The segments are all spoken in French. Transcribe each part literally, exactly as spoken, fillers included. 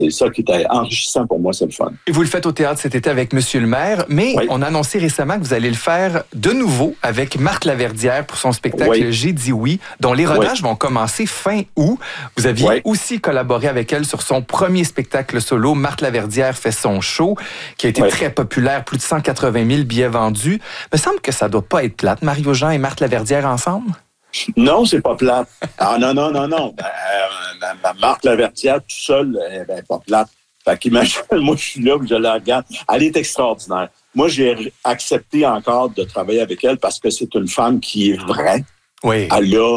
C'est ça qui était enrichissant pour moi, c'est le fun. Et vous le faites au théâtre cet été avec Monsieur le maire, mais oui. on a annoncé récemment que vous allez le faire de nouveau avec Marthe Laverdière pour son spectacle oui. J'ai dit oui, dont les rodages oui. vont commencer fin août. Vous aviez oui. aussi collaboré avec elle sur son premier spectacle solo, Marthe Laverdière fait son show, qui a été oui. très populaire, plus de cent quatre-vingt mille billets vendus. Il me semble que ça doit pas être plate, Mario-Jean et Marthe Laverdière ensemble? Non, c'est pas plate. Ah non, non, non, non. Ben, euh, Marthe Laverdière, tout seul, elle n'est pas plate. Fait qu'imagine, moi, je suis là, je la regarde. Elle est extraordinaire. Moi, j'ai accepté encore de travailler avec elle parce que c'est une femme qui est vraie. Oui. Elle a,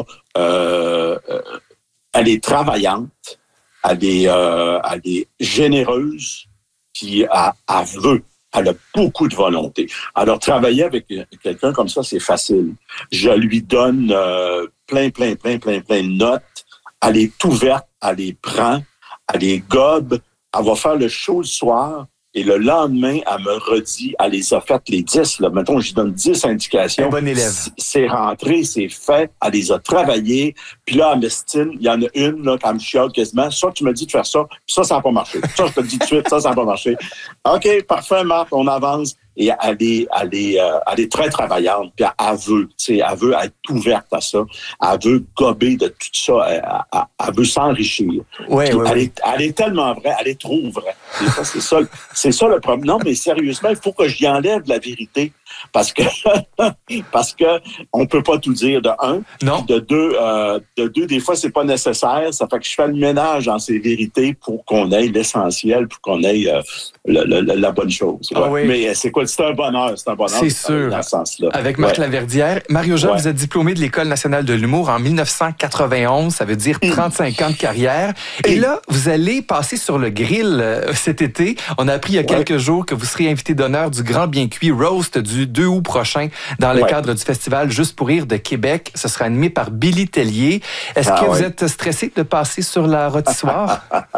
euh, elle est travaillante, elle est, euh, elle est généreuse, puis elle, elle veut. Elle a beaucoup de volonté. Alors, travailler avec quelqu'un comme ça, c'est facile. Je lui donne euh, plein, plein, plein, plein, plein de notes. Elle est ouverte, elle les prend, elle les gobe. Elle va faire le show le soir et le lendemain, elle me redit, elle les a faites les dix. Là. Mettons, je lui donne dix indications. Un bon élève. C'est rentré, c'est fait. Elle les a travaillées. Puis là, elle m'estime, il y en a une, là, quand me chiale quasiment. Ça, tu me dis de faire ça, puis ça, ça n'a pas marché. Ça, je te le dis tout de suite, ça, ça n'a pas marché. OK, parfait, Marc, on avance. Et elle est, elle est, euh, elle est très travaillante, puis elle veut, tu sais, elle veut être ouverte à ça, elle veut gober de tout ça, elle, elle, elle veut s'enrichir. Ouais, ouais, elle, ouais. Est, elle est tellement vraie, elle est trop vraie. Et ça, c'est ça, c'est ça le problème. Non, mais sérieusement, il faut que j'y enlève la vérité, parce que parce que on peut pas tout dire de un, non. de deux, euh, de deux, des fois c'est pas nécessaire. Ça fait que je fais le ménage dans ces vérités pour qu'on ait l'essentiel, pour qu'on ait euh, le, le, la bonne chose. Ouais. Ah, oui. Mais c'est quoi? C'est un bonheur, c'est un bonheur. C'est sûr. Dans ce sens-là. Avec Marthe ouais. Laverdière. Mario-Jean, ouais. vous êtes diplômé de l'École nationale de l'humour en dix-neuf cent quatre-vingt-onze. Ça veut dire trente-cinq ans de carrière. Et là, vous allez passer sur le grill euh, cet été. On a appris il y a quelques ouais. jours que vous serez invité d'honneur du Grand Bien Cuit Roast du deux août prochain dans le ouais. cadre du festival Juste pour rire de Québec. Ce sera animé par Billy Tellier. Est-ce ah, que ouais. vous êtes stressé de passer sur la rôtissoire?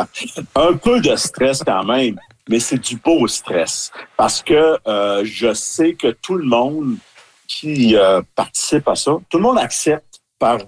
Un peu de stress quand même. Mais c'est du beau stress parce que euh, je sais que tout le monde qui euh, participe à ça, tout le monde accepte par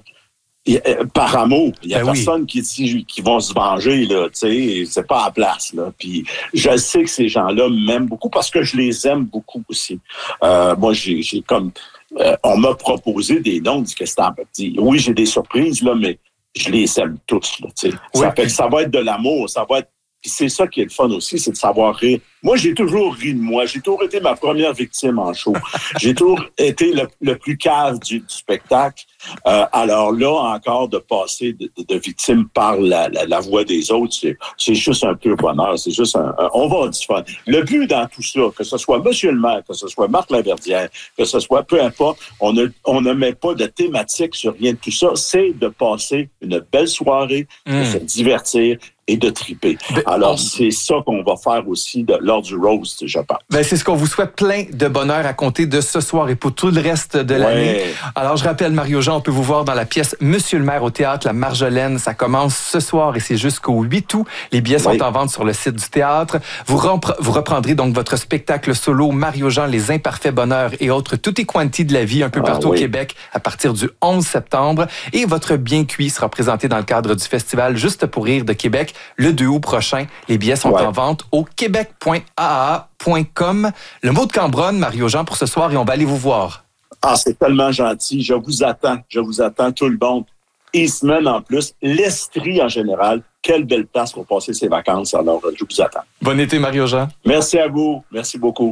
par amour. Il y a ben personne oui. qui dit qui vont se venger là, tu sais, c'est pas à la place là. Puis je sais que ces gens-là m'aiment beaucoup parce que je les aime beaucoup aussi. Euh, moi, j'ai, j'ai comme euh, on m'a proposé des noms, dit que c'était un petit. Oui, j'ai des surprises là, mais je les aime tous là, tu sais. Oui. Ça fait que ça va être de l'amour, ça va être. Puis c'est ça qui est le fun aussi, c'est de savoir rire. Moi, j'ai toujours ri de moi. J'ai toujours été ma première victime en show. J'ai toujours été le, le plus cave du, du spectacle. Euh, alors là, encore, de passer de, de, de victime par la, la, la voix des autres, c'est, c'est juste un peu bonheur. C'est juste un, un... On va avoir du fun. Le but dans tout ça, que ce soit Monsieur le maire, que ce soit Marthe Laverdière, que ce soit peu importe, on ne, on ne met pas de thématique sur rien de tout ça. C'est de passer une belle soirée, mmh. de se divertir et de triper. Ben, Alors, on... c'est ça qu'on va faire aussi de, lors du roast, je pense. Ben, c'est ce qu'on vous souhaite, plein de bonheur à compter de ce soir et pour tout le reste de ouais. l'année. Alors, je rappelle, Mario-Jean, on peut vous voir dans la pièce Monsieur le maire au théâtre La Marjolaine. Ça commence ce soir et c'est jusqu'au huit août. Les billets sont oui. en vente sur le site du théâtre. Vous, rempre... vous reprendrez donc votre spectacle solo Mario-Jean, Les imparfaits bonheurs et autres tutti quanti de la vie un peu ah, partout oui. au Québec à partir du onze septembre. Et votre Bien Cuit sera présenté dans le cadre du festival Juste pour rire de Québec le deux août prochain. Les billets sont ouais. en vente au québec point a a point com. Le mot de Cambronne, Mario-Jean, pour ce soir, et on va aller vous voir. Ah, c'est tellement gentil. Je vous attends. Je vous attends, tout le monde. Eastman en plus, l'Estrie en général. Quelle belle place pour passer ses vacances. Alors, je vous attends. Bon été, Mario-Jean. Merci à vous. Merci beaucoup.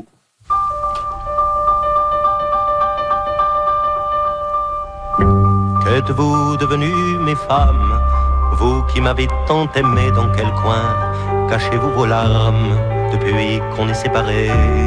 Qu'êtes-vous devenues, mes femmes? Vous qui m'avez tant aimé, dans quel coin cachez-vous vos larmes depuis qu'on est séparés?